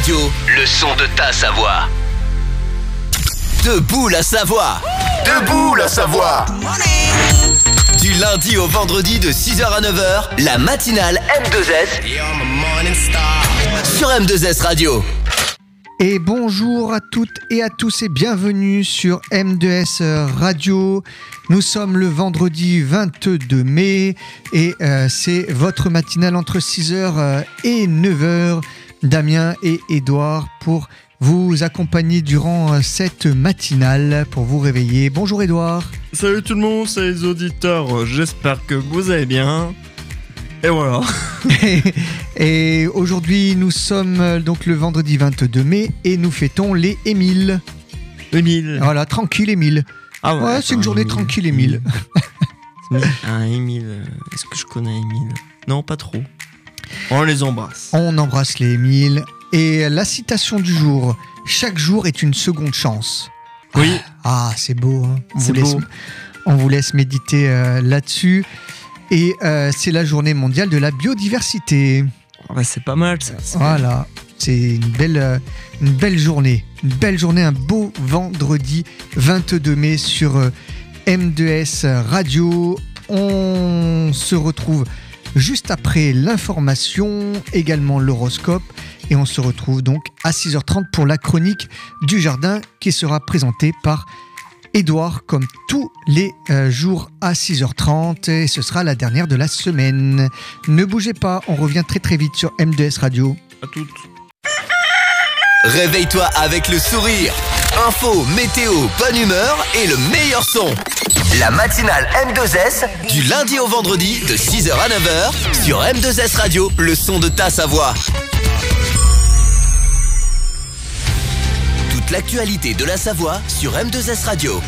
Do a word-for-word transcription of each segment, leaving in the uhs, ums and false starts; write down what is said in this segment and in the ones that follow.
Radio, le son de ta Savoie. Debout la Savoie. Debout la Savoie. Du lundi au vendredi de six heures à neuf heures, la matinale M deux S sur M deux S Radio. Et bonjour à toutes et à tous et bienvenue sur M deux S Radio. Nous sommes le vendredi vingt-deux mai et euh, c'est votre matinale entre six heures et neuf heures. Damien et Édouard pour vous accompagner durant cette matinale, pour vous réveiller. Bonjour Édouard. Salut tout le monde, salut les auditeurs, j'espère que vous allez bien. Et voilà. et, et aujourd'hui nous sommes donc le vendredi vingt-deux mai et nous fêtons les Émile. Émile. Voilà, tranquille Émile. Ah ouais, ouais c'est une journée Émile. tranquille Émile. Un Émile, est-ce que je connais Émile ? Non, pas trop. On les embrasse. On embrasse les Émile. Et la citation du jour, chaque jour est une seconde chance. Oui. Ah, c'est beau. Hein. On, c'est vous laisse, beau. on vous laisse méditer euh, là-dessus. Et euh, c'est la journée mondiale de la biodiversité. Ah bah c'est pas mal ça. C'est voilà, c'est une belle, euh, une belle journée. Une belle journée, un beau vendredi vingt-deux mai sur euh, M deux S Radio. On se retrouve juste après l'information, également l'horoscope. Et on se retrouve donc à six heures trente pour la chronique du jardin qui sera présentée par Édouard comme tous les euh, jours à six heures trente. Et ce sera la dernière de la semaine. Ne bougez pas, on revient très très vite sur M deux S Radio. À toutes. Réveille-toi avec le sourire. Info, météo, bonne humeur et le meilleur son. La matinale M deux S du lundi au vendredi de six heures à neuf heures sur M deux S Radio, le son de ta Savoie. Toute l'actualité de la Savoie sur M deux S Radio.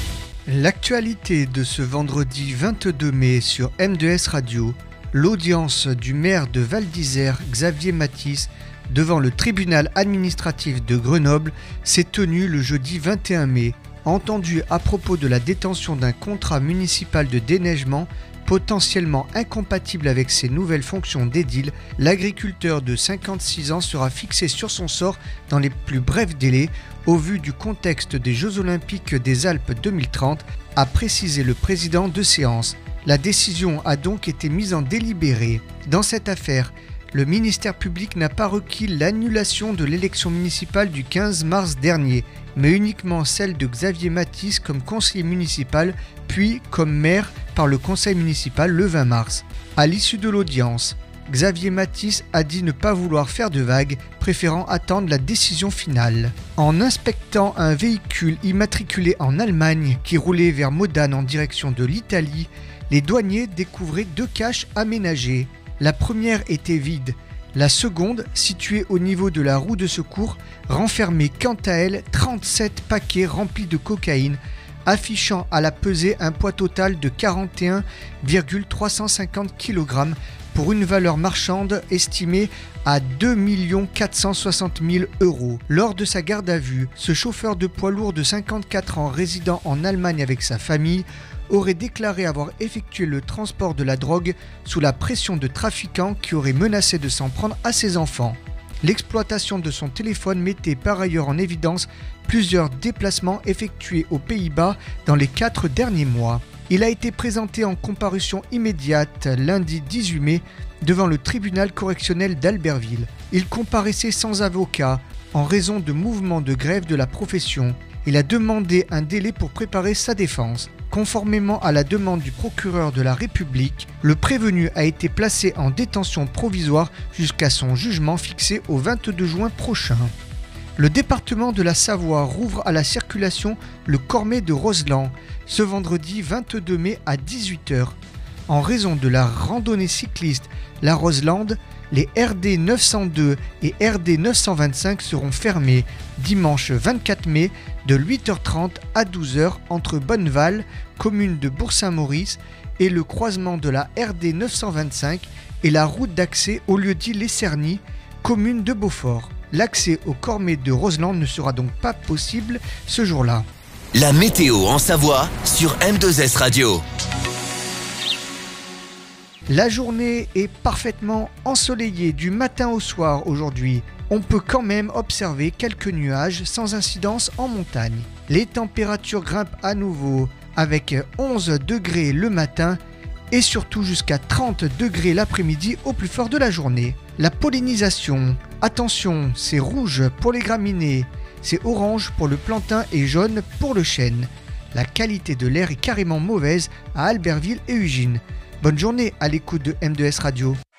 L'actualité de ce vendredi vingt-deux mai sur M deux S Radio, l'audience du maire de Val d'Isère, Xavier Mathis, devant le tribunal administratif de Grenoble s'est tenue le jeudi vingt et un mai. Entendu à propos de la détention d'un contrat municipal de déneigement potentiellement incompatible avec ses nouvelles fonctions d'édile, l'agriculteur de cinquante-six ans sera fixé sur son sort dans les plus brefs délais au vu du contexte des Jeux Olympiques des Alpes deux mille trente, a précisé le président de séance. La décision a donc été mise en délibéré. Dans cette affaire, le ministère public n'a pas requis l'annulation de l'élection municipale du quinze mars dernier, mais uniquement celle de Xavier Mathis comme conseiller municipal, puis comme maire par le conseil municipal le vingt mars. À l'issue de l'audience, Xavier Mathis a dit ne pas vouloir faire de vagues, préférant attendre la décision finale. En inspectant un véhicule immatriculé en Allemagne qui roulait vers Modane en direction de l'Italie, les douaniers découvraient deux caches aménagées. La première était vide. La seconde, située au niveau de la roue de secours, renfermait quant à elle trente-sept paquets remplis de cocaïne, affichant à la pesée un poids total de quarante et un virgule trois cent cinquante kilogrammes pour une valeur marchande estimée à deux millions quatre cent soixante mille euros. Lors de sa garde à vue, ce chauffeur de poids lourd de cinquante-quatre ans résidant en Allemagne avec sa famille aurait déclaré avoir effectué le transport de la drogue sous la pression de trafiquants qui auraient menacé de s'en prendre à ses enfants. L'exploitation de son téléphone mettait par ailleurs en évidence plusieurs déplacements effectués aux Pays-Bas dans les quatre derniers mois. Il a été présenté en comparution immédiate lundi dix-huit mai devant le tribunal correctionnel d'Albertville. Il comparaissait sans avocat en raison de mouvements de grève de la profession. Il a demandé un délai pour préparer sa défense. Conformément à la demande du procureur de la République, le prévenu a été placé en détention provisoire jusqu'à son jugement fixé au vingt-deux juin prochain. Le département de la Savoie rouvre à la circulation le Cormet de Roseland ce vendredi vingt-deux mai à dix-huit heures. En raison de la randonnée cycliste La Roselande, les R D neuf cent deux et R D neuf cent vingt-cinq seront fermés dimanche vingt-quatre mai de huit heures trente à douze heures entre Bonneval, commune de Bourg-Saint-Maurice, et le croisement de la R D neuf cent vingt-cinq et la route d'accès au lieu-dit Les Cernis, commune de Beaufort. L'accès au Cormet de Roseland ne sera donc pas possible ce jour-là. La météo en Savoie sur M deux S Radio. La journée est parfaitement ensoleillée du matin au soir aujourd'hui. on peut quand même observer quelques nuages sans incidence en montagne. Les températures grimpent à nouveau avec onze degrés le matin et surtout jusqu'à trente degrés l'après-midi au plus fort de la journée. La pollinisation, attention, c'est rouge pour les graminées, c'est orange pour le plantain et jaune pour le chêne. La qualité de l'air est carrément mauvaise à Albertville et Ugine. Bonne journée à l'écoute de M deux S Radio.